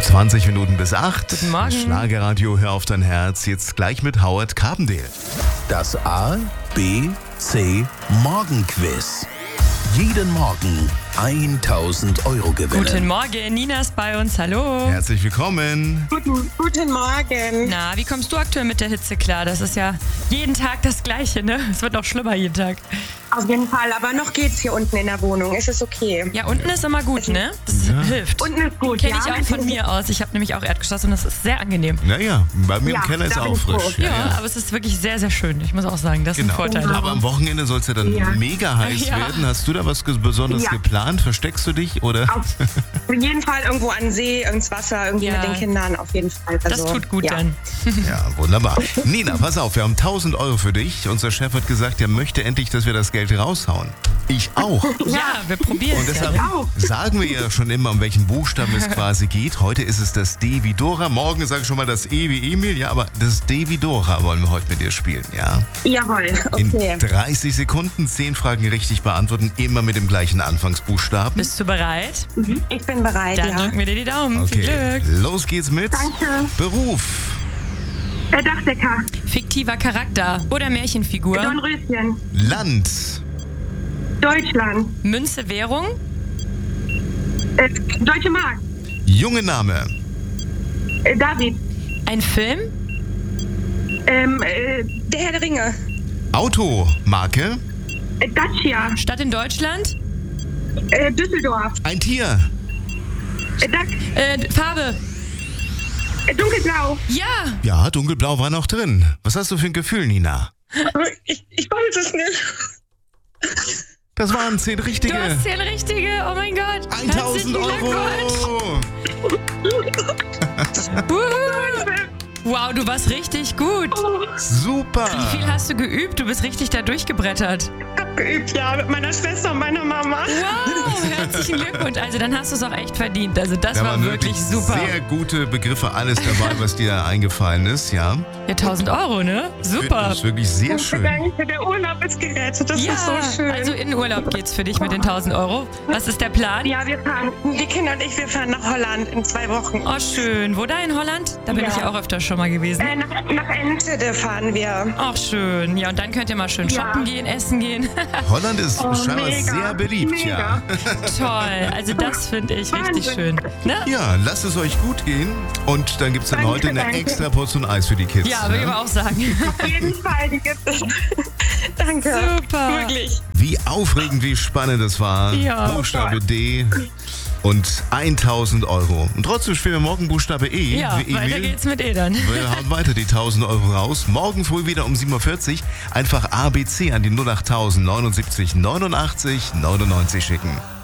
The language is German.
20 Minuten bis 8. Guten Morgen. Schlagerradio, hör auf dein Herz. Jetzt gleich mit Howard Carpendale. Das A, B, C Morgenquiz. Jeden Morgen 1.000 Euro gewinnen. Guten Morgen, Nina ist bei uns, hallo. Herzlich willkommen. Guten Morgen. Na, wie kommst du aktuell mit der Hitze klar? Das ist ja jeden Tag das Gleiche, ne? Es wird noch schlimmer jeden Tag. Auf jeden Fall, aber noch geht's hier unten in der Wohnung. Es ist okay. Ja, unten ist immer gut, ne? Das hilft. Unten ist gut, Kenne ja. ich auch von mir aus. Ich habe nämlich auch Erdgeschoss und das ist sehr angenehm. Naja, bei mir im Ja, Keller ist da auch bin ich froh. frisch. Ja, aber es ist wirklich sehr, sehr schön. Ich muss auch sagen, das ist ein Genau. Vorteil. Aber am Wochenende soll es ja dann mega heiß Ja. werden. Hast du da was Besonderes Ja. geplant? Versteckst du dich oder? Auf jeden Fall irgendwo an See, ins Wasser, irgendwie Ja. mit den Kindern, auf jeden Fall. Das Also, tut gut ja. dann. Ja, wunderbar. Nina, pass auf, wir haben 1.000 Euro für dich. Unser Chef hat gesagt, er möchte endlich, dass wir das Geld raushauen. Ich auch. Ja, wir probieren Und es ja. deshalb auch. sagen wir ja schon immer, um welchen Buchstaben es quasi geht. Heute ist es das D wie Dora. Morgen sage ich schon mal das E wie Emil. Ja, aber das D wie Dora wollen wir heute mit dir spielen, ja? Jawohl, In okay. 30 Sekunden 10 Fragen richtig beantworten, immer mit dem gleichen Anfangsbuchstaben. Bist du bereit? Ich bin bereit, Dann ja. drücken wir dir die Daumen. Viel Okay, Glück. los geht's mit Danke. Beruf, Der Dachdecker, Fiktiver Charakter oder Märchenfigur. Dornröschen, Land, Deutschland, Münze, Währung. Deutsche Mark, junge Name, David, Ein Film. der Herr der Ringe, Auto, Marke, Dacia, Stadt in Deutschland. Düsseldorf, ein Tier, Farbe. Dunkelblau. Ja. ja, dunkelblau war noch drin. Was hast du für ein Gefühl, Nina? Ich weiß es nicht. Das waren 10 richtige. Du hast 10 richtige. Oh mein Gott. 1.000 Herzlichen Euro. Glückwunsch. Wow, du warst richtig gut. Super. Wie viel hast du geübt? Du bist richtig da durchgebrettert. Hab geübt, ja, mit meiner Schwester und meiner Mama. Wow, herzlichen Glückwunsch. Also dann hast du es auch echt verdient. Also das Da war waren wirklich super. Sehr gute Begriffe, alles dabei, was dir eingefallen ist, ja. Ja, 1.000 Euro, ne? Super. Das ist wirklich sehr schön. Danke, der Urlaub ist gerettet, das Ja, ist so schön. also in den Urlaub geht's für dich mit den 1.000 Euro. Was ist der Plan? Ja, wir fahren, die Kinder und ich, wir fahren nach Holland in 2 Wochen. Oh, schön. Wo da in Holland? Da bin Ja. ich auch öfter schon mal gewesen. Nach Enschede fahren wir. Ach, schön. Ja, und dann könnt ihr mal schön shoppen gehen, essen gehen. Holland ist scheinbar mega, sehr beliebt, mega. Toll. Also das finde ich richtig schön. Ne? ja. Ja, lasst es euch gut gehen. Und dann gibt es dann Danke, heute eine danke. extra Portion Eis für die Kids. Ja, würde ich ne? aber auch sagen. Auf jeden Fall, die gibt es. Danke. Super. Wirklich. Wie aufregend, wie spannend es war. Ja. Buchstabe D und 1.000 Euro. Und trotzdem spielen wir morgen Buchstabe E. Ja, wie weiter Emil. geht's mit dann. Wir hauen weiter die 1.000 Euro raus. Morgen früh wieder um 7.40 Uhr. Einfach ABC an die 08000 79 89 99 schicken.